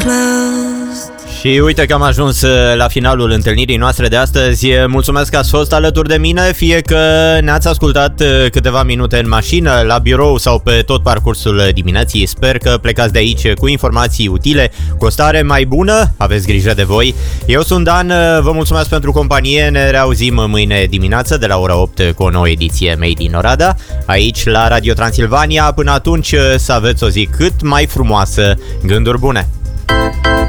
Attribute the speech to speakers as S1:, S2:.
S1: Și uite că am ajuns la finalul întâlnirii noastre de astăzi. Mulțumesc că ați fost alături de mine, fie că ne-ați ascultat câteva minute în mașină, la birou sau pe tot parcursul dimineții. Sper că plecați de aici cu informații utile, cu o stare mai bună. Aveți grijă de voi. Eu sunt Dan, vă mulțumesc pentru companie. Ne reauzim mâine dimineață de la ora 8 cu o nouă ediție Made in Oradea, aici la Radio Transilvania. Până atunci să aveți o zi cât mai frumoasă. Gânduri bune!